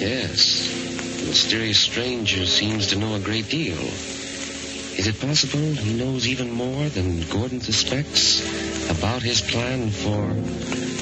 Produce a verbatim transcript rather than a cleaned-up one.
Yes. The mysterious stranger seems to know a great deal. Is it possible he knows even more than Gordon suspects about his plan for